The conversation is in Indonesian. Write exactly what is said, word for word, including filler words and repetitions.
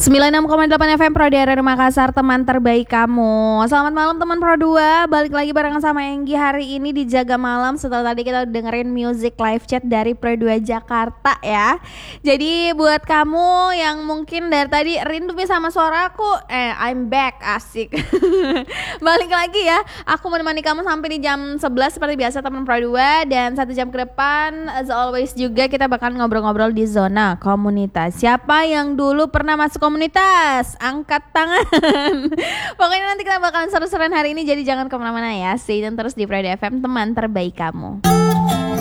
sembilan puluh enam koma delapan F M Pro daerah Makassar, teman terbaik kamu. Selamat malam teman Pro dua. Balik lagi barengan sama Enggi hari ini di Jaga Malam. Setelah tadi kita dengerin music live chat dari Pro dua Jakarta ya. Jadi buat kamu yang mungkin dari tadi rindu sama suaraku, eh I'm back, asik. Balik lagi ya. Aku menemani kamu sampai di jam sebelas seperti biasa teman Pro dua. Dan satu jam ke depan as always juga kita bakal ngobrol-ngobrol di zona komunitas. Siapa yang dulu pernah masuk komunitas? Angkat tangan. Pokoknya nanti kita bakalan seru-seruan hari ini. Jadi jangan kemana-mana ya. Stay tune terus di Pro dua F M, teman terbaik kamu.